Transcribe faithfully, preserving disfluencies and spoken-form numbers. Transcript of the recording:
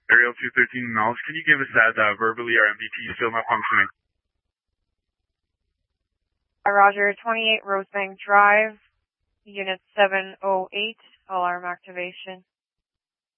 Ariel two thirteen Knowles, can you give us that uh, verbally? Our M B T is still not functioning. Uh, Roger, twenty-eight Rosebank Drive, Unit seven oh eight, alarm activation.